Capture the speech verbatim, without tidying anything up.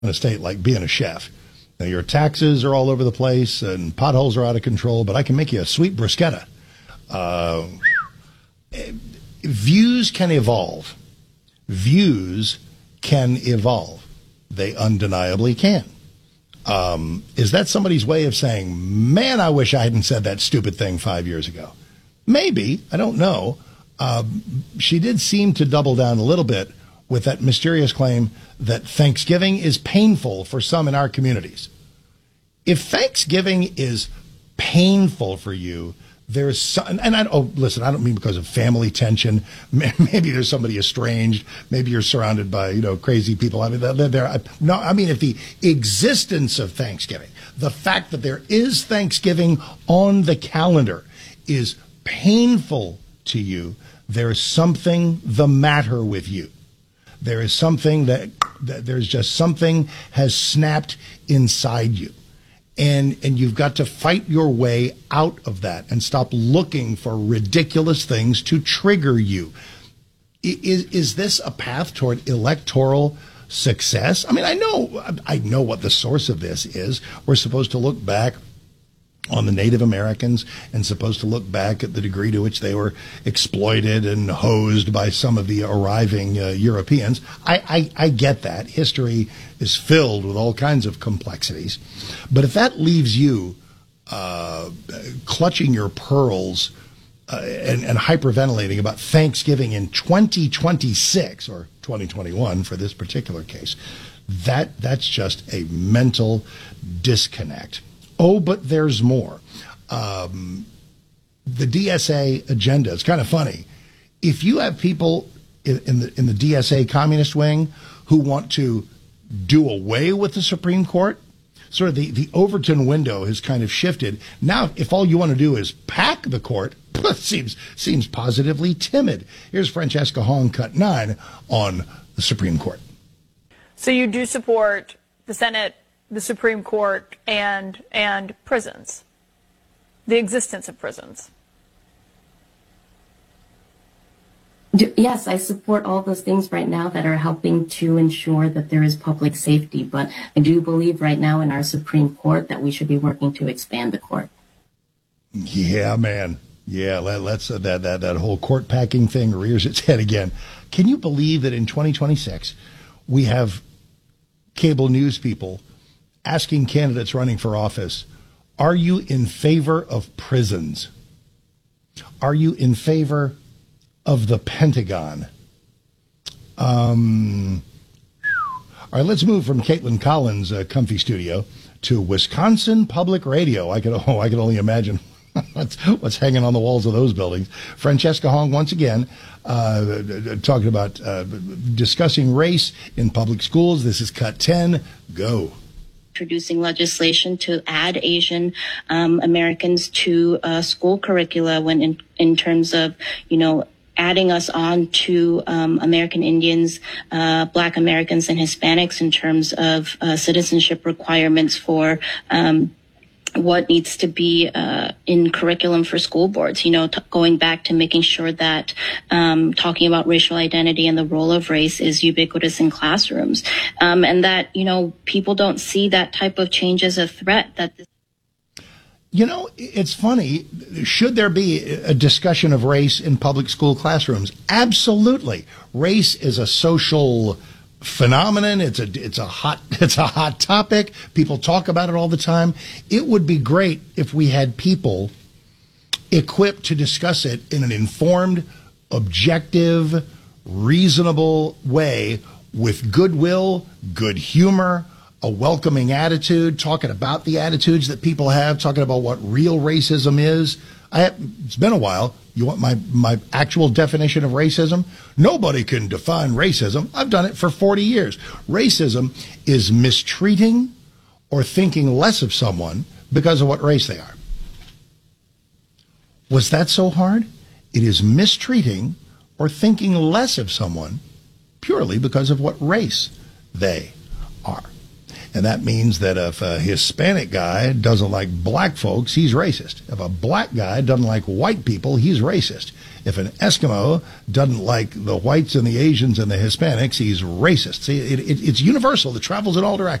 in a state like being a chef. Now, your taxes are all over the place and potholes are out of control, but I can make you a sweet bruschetta. Uh, views can evolve. Views can evolve. They undeniably can. Um, is that somebody's way of saying, man, I wish I hadn't said that stupid thing five years ago? Maybe. I don't know. Uh, she did seem to double down a little bit with that mysterious claim that Thanksgiving is painful for some in our communities. If Thanksgiving is painful for you, there's some, and I, oh, listen, I don't mean because of family tension. Maybe there's somebody estranged. Maybe you're surrounded by, you know, crazy people. I mean, they're, they're, no, I mean, if the existence of Thanksgiving, the fact that there is Thanksgiving on the calendar is painful to you, there is something the matter with you. There is something that, that there's just something has snapped inside you. And and you've got to fight your way out of that and stop looking for ridiculous things to trigger you. Is is this a path toward electoral success? I mean, I know I know what the source of this is. We're supposed to look back on the Native Americans and supposed to look back at the degree to which they were exploited and hosed by some of the arriving uh, Europeans. I, I, I get that. History is filled with all kinds of complexities. But if that leaves you uh, clutching your pearls uh, and, and hyperventilating about Thanksgiving in twenty twenty-six or twenty twenty-one for this particular case, that that's just a mental disconnect. Oh, but there's more. Um, the D S A agenda, it's kind of funny. If you have people in, in the in the D S A communist wing who want to do away with the Supreme Court, sort of the, the Overton window has kind of shifted. Now, if all you want to do is pack the court, seems seems positively timid. Here's Francesca Hong, cut nine, on the Supreme Court. So you do support the Senate, the Supreme Court, and and prisons, the existence of prisons. Yes, I support all those things right now that are helping to ensure that there is public safety. But I do believe right now in our Supreme Court that we should be working to expand the court. Yeah, man. Yeah, let, let's uh, that that that whole court packing thing rears its head again. Can you believe that in twenty twenty-six we have cable news people asking candidates running for office, are you in favor of prisons? Are you in favor of the Pentagon? Um, all right, let's move from Caitlin Collins' uh, comfy studio to Wisconsin Public Radio. I could, oh, I could only imagine what's, what's hanging on the walls of those buildings. Francesca Hong, once again, uh, talking about uh, discussing race in public schools. This is cut ten. Go. Introducing legislation to add Asian um, Americans to uh, school curricula when in, in terms of, you know, adding us on to um, American Indians, uh, Black Americans, and Hispanics in terms of uh, citizenship requirements for um, what needs to be uh, in curriculum for school boards, you know, t- going back to making sure that um, talking about racial identity and the role of race is ubiquitous in classrooms. Um, and that, you know, people don't see that type of change as a threat. That this- You know, it's funny. Should there be a discussion of race in public school classrooms? Absolutely. Race is a social phenomenon. It's a it's a hot it's a hot topic. People talk about it all the time. It would be great if we had people equipped to discuss it in an informed, objective, reasonable way with goodwill, good humor, a welcoming attitude, talking about the attitudes that people have, talking about what real racism is. I have, it's been a while. You want my, my actual definition of racism? Nobody can define racism. I've done it for forty years. Racism is mistreating or thinking less of someone because of what race they are. Was that so hard? It is mistreating or thinking less of someone purely because of what race they are. And that means that if a Hispanic guy doesn't like black folks, he's racist. If a black guy doesn't like white people, he's racist. If an Eskimo doesn't like the whites and the Asians and the Hispanics, he's racist. See, it, it, it's universal. It travels in all directions.